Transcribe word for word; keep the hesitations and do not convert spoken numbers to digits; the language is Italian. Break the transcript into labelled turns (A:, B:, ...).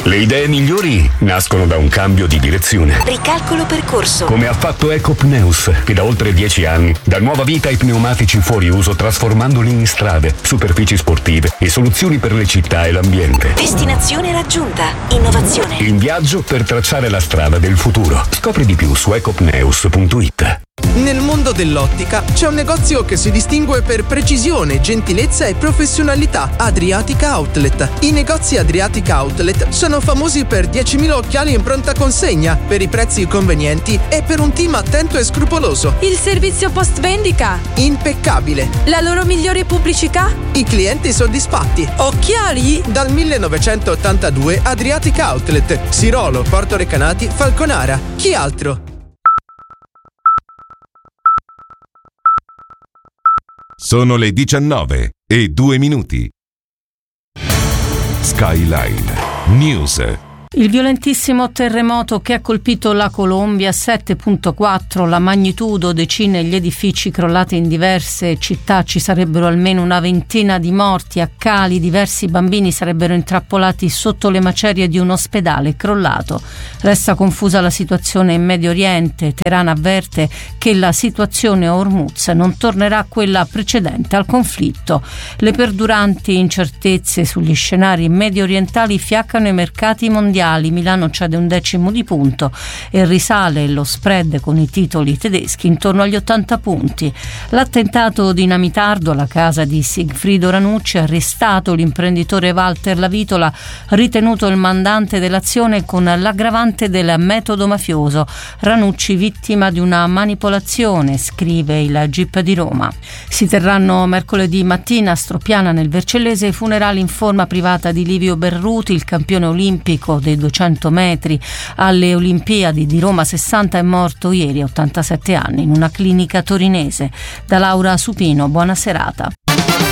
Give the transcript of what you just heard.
A: Le idee migliori nascono da un cambio di direzione.
B: Ricalcolo percorso.
A: Come ha fatto Ecopneus, che da oltre dieci anni dà nuova vita ai pneumatici fuori uso, trasformandoli in strade, superfici sportive e soluzioni per le città e l'ambiente.
B: Destinazione raggiunta. Innovazione.
A: In viaggio per tracciare la strada del futuro. Scopri di più su ecopneus punto it.
C: Nel mondo dell'ottica c'è un negozio che si distingue per precisione, gentilezza e professionalità: Adriatica Outlet. I negozi Adriatica Outlet sono famosi per diecimila occhiali in pronta consegna, per i prezzi convenienti e per un team attento e scrupoloso.
D: Il servizio post vendita
C: impeccabile.
D: La loro migliore pubblicità?
C: I clienti soddisfatti.
D: Occhiali?
C: Dal millenovecentottantadue Adriatica Outlet, Sirolo, Porto Recanati, Falconara. Chi altro?
E: Sono le diciannove e due minuti. Skyline News.
F: Il violentissimo terremoto che ha colpito la Colombia, sette virgola quattro, la magnitudo, decine gli edifici crollati in diverse città, ci sarebbero almeno una ventina di morti, a Cali diversi bambini sarebbero intrappolati sotto le macerie di un ospedale crollato. Resta confusa la situazione in Medio Oriente. Teheran avverte che la situazione a Hormuz non tornerà a quella precedente al conflitto. Le perduranti incertezze sugli scenari medio orientali fiaccano i mercati mondiali. Milano cede un decimo di punto e risale lo spread con i titoli tedeschi intorno agli ottanta punti. L'attentato dinamitardo alla casa di Sigfrido Ranucci, arrestato l'imprenditore Walter Lavitola, ritenuto il mandante dell'azione con l'aggravante del metodo mafioso. Ranucci vittima di una manipolazione, scrive il G I P di Roma. Si terranno mercoledì mattina a Stropiana nel Vercellese i funerali in forma privata di Livio Berruti, il campione olimpico dei duecento metri alle Olimpiadi di Roma sessanta, è morto ieri a ottantasette anni in una clinica torinese. Da Laura Supino, buona serata.